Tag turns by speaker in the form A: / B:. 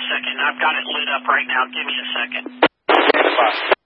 A: second. I've got it lit up right now. Give me a second.
B: Stand by.